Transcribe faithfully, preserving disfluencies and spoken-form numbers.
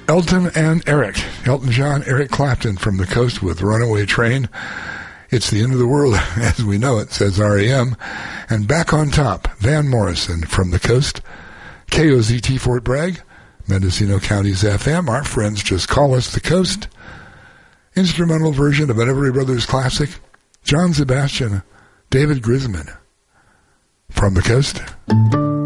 Elton and Eric. Elton John, Eric Clapton from the Coast with Runaway Train. It's the end of the world as we know it, says R E M. And Back on Top, Van Morrison from the Coast. K O Z T Fort Bragg, Mendocino County's F M. Our friends just call us the Coast. Instrumental version of an Everly Brothers classic. John Sebastian, David Grisman from the Coast.